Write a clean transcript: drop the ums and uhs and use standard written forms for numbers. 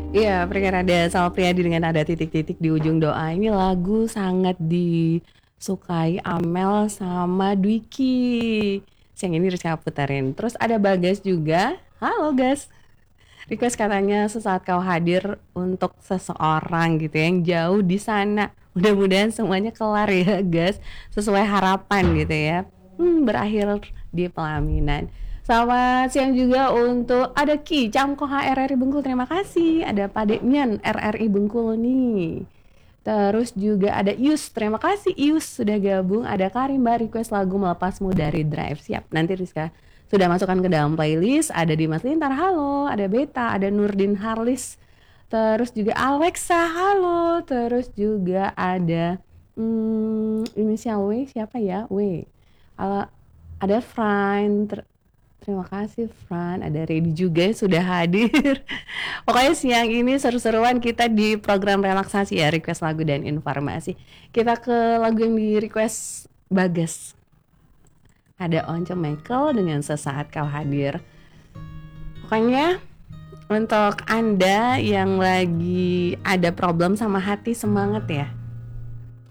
Iya, Priyanada sama Priyadi dengan ada titik-titik di ujung doa. Ini lagu sangat disukai Amel sama Dwiki. Siang ini Rizka puterin. Terus ada Bagas juga. Halo Gas. Request katanya sesaat kau hadir untuk seseorang gitu ya, yang jauh di sana. Mudah-mudahan semuanya kelar ya Gas. Sesuai harapan gitu ya. Berakhir di pelaminan. Selamat siang juga untuk ada Ki Camko HRRI Bengkulu, terima kasih. Ada Padeknyan RRI Bengkulu nih. Terus juga ada Ius, terima kasih Ius sudah gabung. Ada Karimba request lagu melepasmu dari Drive. Siap, nanti Rizka sudah masukkan ke dalam playlist. Ada Dimas Lintar, halo. Ada Beta, ada Nurdin Harlis. Terus juga Alexa, halo. Terus juga ada inisial W, siapa ya? W. Ada Fran, terima kasih Fran, ada Redi juga sudah hadir. Pokoknya siang ini seru-seruan kita di program relaksasi ya, request lagu dan informasi. Kita ke lagu yang di request Bagas. Ada Once Michael dengan Sesaat Kau Hadir. Pokoknya untuk Anda yang lagi ada problem sama hati, semangat ya.